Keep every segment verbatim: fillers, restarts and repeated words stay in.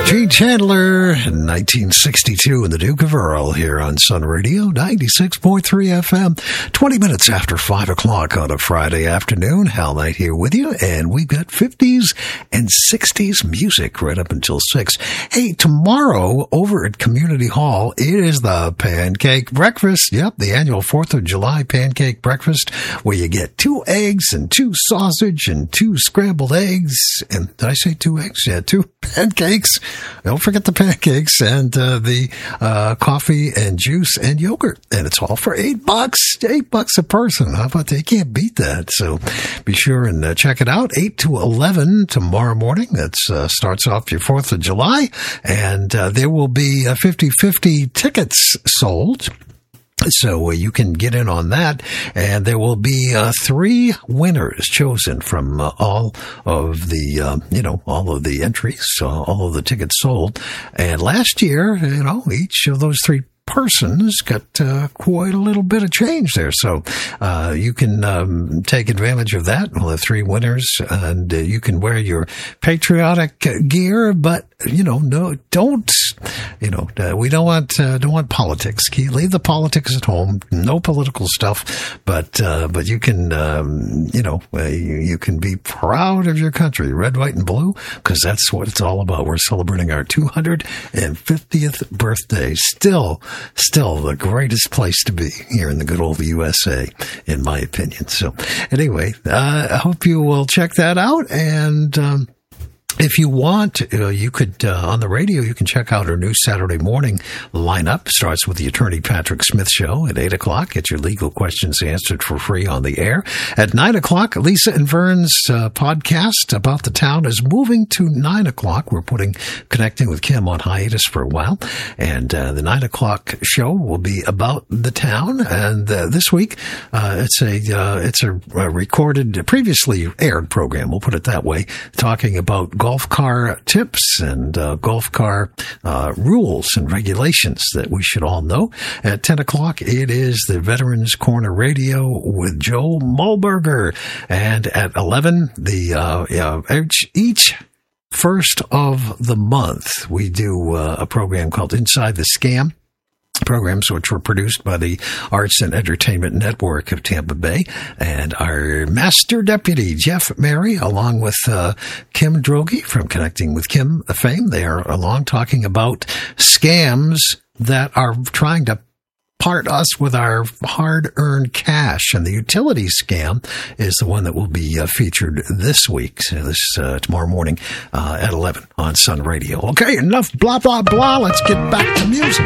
Gene Chandler in nineteen sixty-two and the Duke of Earl here on Sun Radio, ninety-six point three F M. twenty minutes after five o'clock on a Friday afternoon. Hal Knight here with you, and we've got fifties and sixties music right up until six. Hey, tomorrow over at Community Hall, it is the Pancake Breakfast. Yep, the annual fourth of July Pancake Breakfast, where you get two eggs and two sausage and two scrambled eggs. And did I say two eggs? Yeah, two pancakes. Don't forget the pancakes and uh, the uh, coffee and juice and yogurt. And it's all for eight bucks. Eight bucks a person. How about that? You can't beat that. So be sure and uh, check it out. eight to eleven tomorrow morning. That uh, starts off your fourth of July. And uh, there will be uh, fifty-fifty tickets sold. So uh, you can get in on that, and there will be uh, three winners chosen from uh, all of the, uh, you know, all of the entries, uh, all of the tickets sold. And last year, you know, each of those three persons got uh, quite a little bit of change there. So uh, you can um, take advantage of that. We'll have three winners, and uh, you can wear your patriotic gear, but, you know, no, don't, you know, uh, we don't want, uh, don't want politics. Leave the politics at home. No political stuff, but, uh, but you can, um, you know, uh, you, you can be proud of your country, red, white, and blue, because that's what it's all about. We're celebrating our two hundred fiftieth birthday. Still, Still the greatest place to be here in the good old U S A, in my opinion. So anyway, uh, I hope you will check that out. And, um, if you want, uh, you could, uh, on the radio, you can check out our new Saturday morning lineup. Starts with the Attorney Patrick Smith Show at eight o'clock. Get your legal questions answered for free on the air. At nine o'clock, Lisa and Vern's uh, podcast about the town is moving to nine o'clock. We're putting Connecting with Kim on hiatus for a while. And uh, the nine o'clock show will be about the town. And uh, this week, uh, it's a uh, it's a, a recorded, previously aired program, we'll put it that way, talking about golf car tips and uh, golf car uh, rules and regulations that we should all know. At ten o'clock, it is the Veterans Corner Radio with Joe Mulberger. And at eleven, the uh, uh, each, each first of the month, we do uh, a program called Inside the Scam. Programs which were produced by the Arts and Entertainment Network of Tampa Bay, and our Master Deputy, Jeff Mary, along with uh, Kim Droege from Connecting with Kim fame. They are along talking about scams that are trying to part us with our hard-earned cash, and the utility scam is the one that will be uh, featured this week, so this uh, tomorrow morning uh, at eleven on Sun Radio. Okay, enough blah, blah, blah. Let's get back to music.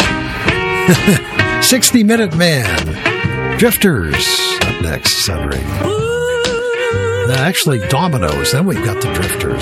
sixty minute Man. Drifters up next, Sun Radio. Uh, actually, Dominoes. Then we've got the Drifters.